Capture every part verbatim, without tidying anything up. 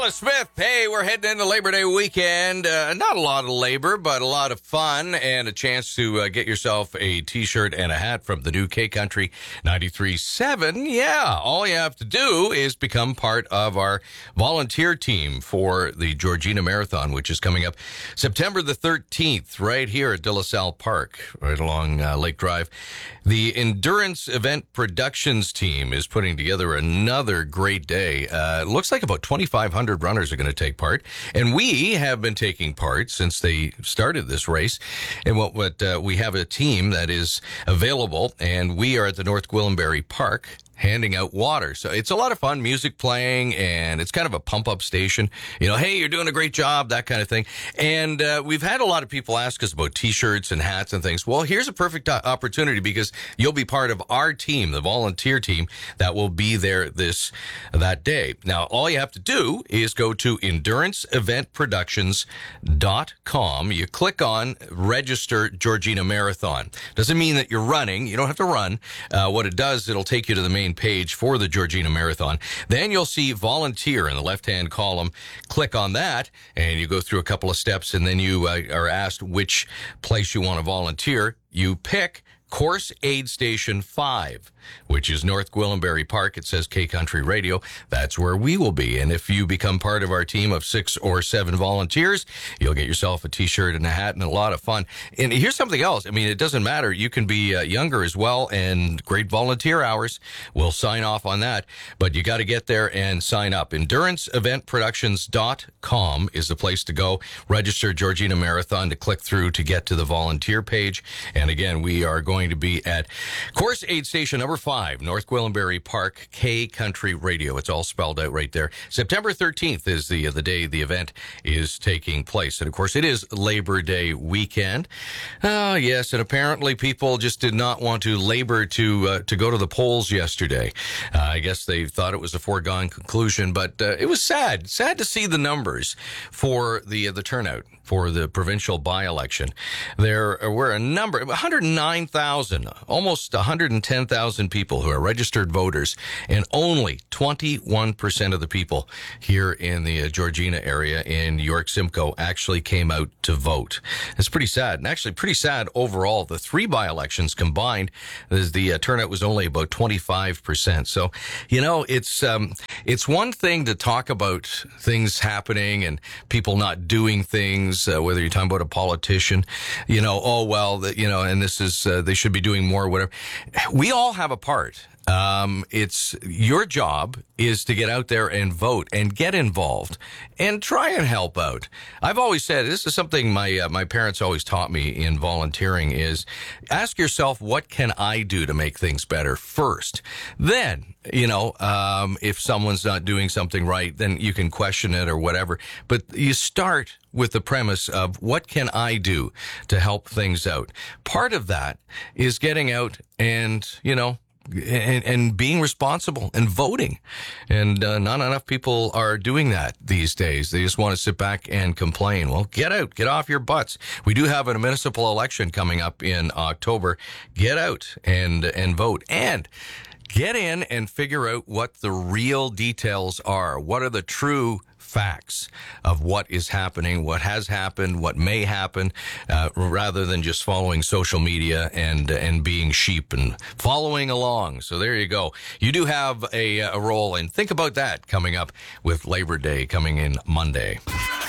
Ellis Smith. Hey, we're heading into Labor Day weekend. Uh, not a lot of labor, but a lot of fun and a chance to uh, get yourself a T-shirt and a hat from the new K-Country ninety-three point seven. Yeah, all you have to do is become part of our volunteer team for the Georgina Marathon, which is coming up September the thirteenth, right here at De La Salle Park, right along uh, Lake Drive. The Endurance Event Productions team is putting together another great day. Uh, it looks like about twenty-five hundred runners are going to take part, and we have been taking part since they started this race. And what, what uh, we have a team that is available, and we are at the North Gwillimbury Park handing out water. So it's a lot of fun, music playing, and it's kind of a pump-up station. You know, hey, you're doing a great job, that kind of thing. And uh, we've had a lot of people ask us about T-shirts and hats and things. Well, here's a perfect opportunity because you'll be part of our team, the volunteer team, that will be there this that day. Now, all you have to do is go to endurance event productions dot com. You click on Register Georgina Marathon. Doesn't mean that you're running. You don't have to run. Uh, what it does, it'll take you to the main page for the Georgina Marathon. Then you'll see volunteer in the left-hand column. Click on that, and you go through a couple of steps, and then you uh, are asked which place you want to volunteer. You pick Course Aid Station five, which is North Gwillimbury Park. It says K-Country Radio. That's where we will be. And if you become part of our team of six or seven volunteers, you'll get yourself a T-shirt and a hat and a lot of fun. And here's something else. I mean, it doesn't matter. You can be uh, younger as well, and great volunteer hours. We'll sign off on that. But you got to get there and sign up. endurance event productions dot com is the place to go. Register Georgina Marathon to click through to get to the volunteer page. And again, we are going to be at Course Aid Station number five, North Gwillimbury Park, K-Country Radio. It's all spelled out right there. September thirteenth is the uh, the day the event is taking place. And, of course, it is Labor Day weekend. Oh, yes, and apparently people just did not want to labor to uh, to go to the polls yesterday. Uh, I guess they thought it was a foregone conclusion, but uh, it was sad. Sad to see the numbers for the, uh, the turnout for the provincial by-election. There were a number, one hundred nine thousand, almost one hundred ten thousand people who are registered voters, and only twenty-one percent of the people here in the uh, Georgina area in York Simcoe actually came out to vote. It's pretty sad, and actually pretty sad overall. The three by-elections combined, the uh, turnout was only about twenty-five percent. So, you know, it's um, it's one thing to talk about things happening and people not doing things, uh, whether you're talking about a politician, you know, oh, well, the, you know, and this is, uh, they should be doing more, whatever. We all have a part. Um, it's your job is to get out there and vote and get involved and try and help out. I've always said, this is something my, uh, my parents always taught me in volunteering, is ask yourself, what can I do to make things better first? Then, you know, um, if someone's not doing something right, then you can question it or whatever. But you start with the premise of, what can I do to help things out? Part of that is getting out and, you know, And, and being responsible and voting. And uh, not enough people are doing that these days. They just want to sit back and complain. Well, get out. Get off your butts. We do have a municipal election coming up in October. Get out and and vote. And get in and figure out what the real details are. What are the true facts of what is happening, what has happened, what may happen, uh, rather than just following social media and and being sheep and following along. So there you go. You do have a, a role, and think about that coming up with Labor Day coming in Monday.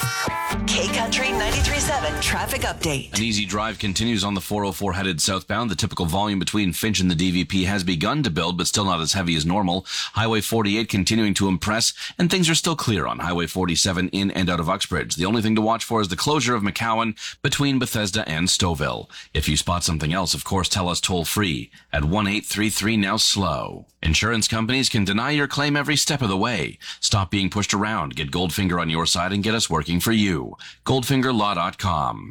K-Country ninety-three point seven traffic update. An easy drive continues on the four oh four headed southbound. The typical volume between Finch and the D V P has begun to build, but still not as heavy as normal. Highway forty-eight continuing to impress, and things are still clear on Highway forty-seven in and out of Uxbridge. The only thing to watch for is the closure of McCowan between Bethesda and Stouffville. If you spot something else, of course, tell us toll-free at one eight three three now slow. Insurance companies can deny your claim every step of the way. Stop being pushed around. Get Goldfinger on your side and get us working for you. goldfinger law dot com.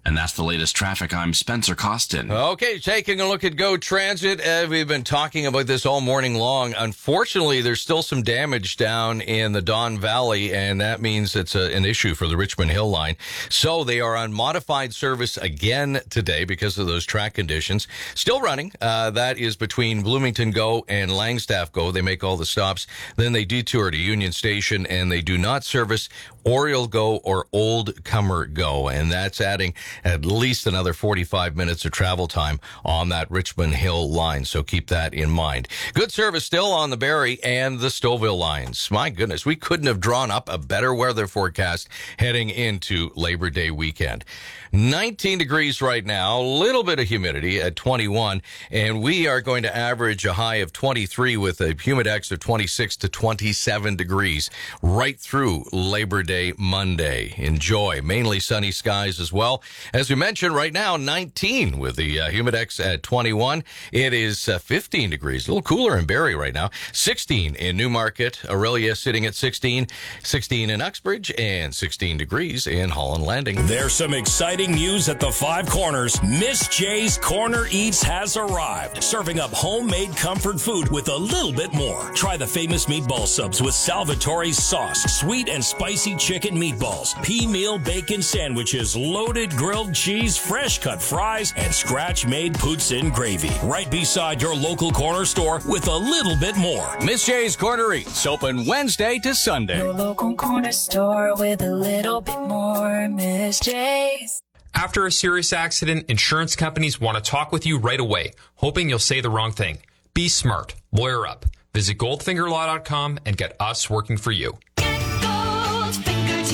And that's the latest traffic. I'm Spencer Costin. Okay, taking a look at Go Transit. Uh, we've been talking about this all morning long. Unfortunately, there's still some damage down in the Don Valley, and that means it's a, an issue for the Richmond Hill line. So they are on modified service again today because of those track conditions. Still running. Uh, that is between Bloomington Go and Langstaff Go. They make all the stops. Then they detour to Union Station, and they do not service Oriole Go or Old Comer Go. And that's adding at least another forty-five minutes of travel time on that Richmond Hill line. So keep that in mind. Good service still on the Barrie and the Stouffville lines. My goodness, we couldn't have drawn up a better weather forecast heading into Labor Day weekend. nineteen degrees right now, a little bit of humidity at twenty-one, and we are going to average a high of twenty-three with a humidex of twenty-six to twenty-seven degrees right through Labor Day Monday. Enjoy. Mainly sunny skies as well. As we mentioned, right now, nineteen with the uh, humidex at twenty-one. It is uh, fifteen degrees, a little cooler in Barrie right now. sixteen in Newmarket. Aurelia sitting at sixteen. sixteen in Uxbridge and sixteen degrees in Holland Landing. There's some exciting news at the Five Corners. Miss J's Corner Eats has arrived, serving up homemade comfort food with a little bit more. Try the famous meatball subs with Salvatore's sauce, sweet and spicy chicken meatballs, pea meal bacon sandwiches, loaded grilled cheese, fresh cut fries, and scratch-made poutine gravy. Right beside your local corner store with a little bit more. Miss J's Corner Eats, open Wednesday to Sunday. Your local corner store with a little bit more. Miss J's. After a serious accident, insurance companies want to talk with you right away, hoping you'll say the wrong thing. Be smart. Lawyer up. Visit goldfinger law dot com and get us working for you. Get Goldfinger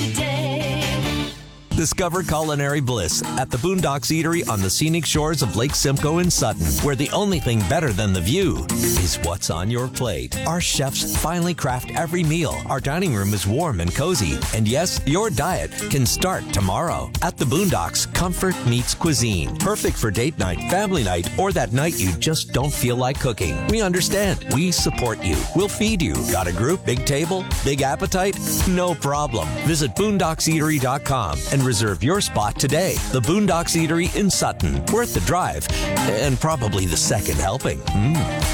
today. Discover culinary bliss at the Boondocks Eatery on the scenic shores of Lake Simcoe in Sutton, where the only thing better than the view is what's on your plate. Our chefs finely craft every meal. Our dining room is warm and cozy. And yes, your diet can start tomorrow. At the Boondocks, comfort meets cuisine. Perfect for date night, family night, or that night you just don't feel like cooking. We understand. We support you. We'll feed you. Got a group, big table, big appetite? No problem. Visit boondocks eatery dot com and reserve your spot today. The Boondocks Eatery in Sutton. Worth the drive and probably the second helping. Mm.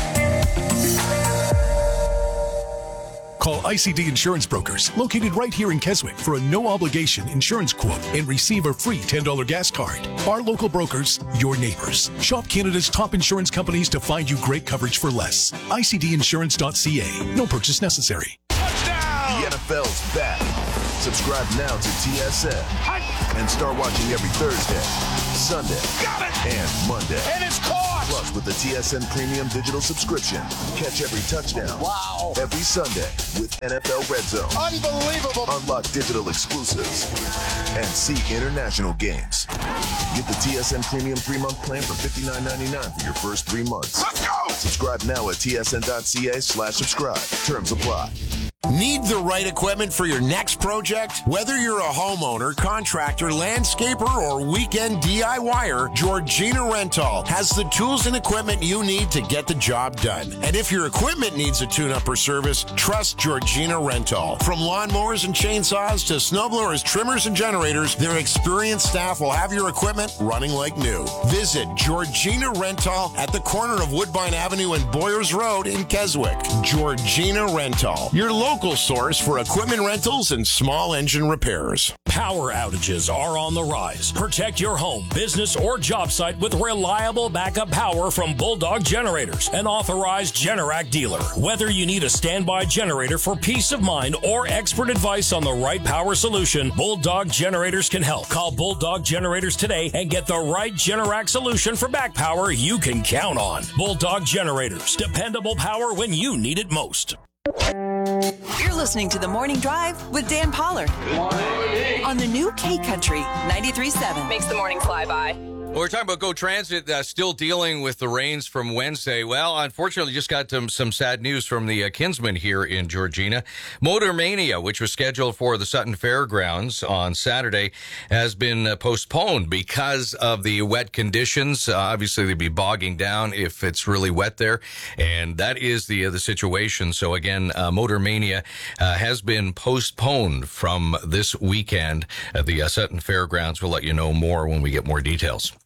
Call I C D Insurance Brokers, located right here in Keswick, for a no-obligation insurance quote and receive a free ten dollars gas card. Our local brokers, your neighbors. Shop Canada's top insurance companies to find you great coverage for less. I C D insurance dot C A. No purchase necessary. Touchdown! The N F L's back. Subscribe now to T S N and start watching every Thursday, Sunday, Got it! and Monday. And it's caught! Plus, with the T S N Premium Digital subscription, catch every touchdown. Wow! Every Sunday with N F L Red Zone. Unbelievable! Unlock digital exclusives and see international games. Get the T S N Premium three-month plan for fifty-nine ninety-nine for your first three months. Let's go! Subscribe now at T S N dot C A slash subscribe. Terms apply. Need the right equipment for your next project? Whether you're a homeowner, contractor, landscaper, or weekend D I Y er, Georgina Rental has the tools and equipment you need to get the job done. And if your equipment needs a tune-up or service, trust Georgina Rental. From lawnmowers and chainsaws to snowblowers, trimmers, and generators, their experienced staff will have your equipment running like new. Visit Georgina Rental at the corner of Woodbine Avenue and Boyers Road in Keswick. Georgina Rental, your local source for equipment rentals and small engine repairs. Power outages are on the rise. Protect your home, business, or job site with reliable backup power from Bulldog Generators, an authorized Generac dealer. Whether you need a standby generator for peace of mind or expert advice on the right power solution, Bulldog Generators can help. Call Bulldog Generators today and get the right Generac solution for back power you can count on. Bulldog Generators, dependable power when you need it most. You're listening to The Morning Drive with Dan Pollard. Good morning. On the new K Country ninety-three point seven. Makes the morning fly by. Well, we're talking about Go Transit, uh, still dealing with the rains from Wednesday. Well, unfortunately, just got some, some sad news from the uh, Kinsman here in Georgina. Motor Mania, which was scheduled for the Sutton Fairgrounds on Saturday, has been uh, postponed because of the wet conditions. Uh, obviously, they'd be bogging down if it's really wet there, and that is the uh, the situation. So again, uh, Motor Mania uh, has been postponed from this weekend at the uh, Sutton Fairgrounds. We'll let you know more when we get more details.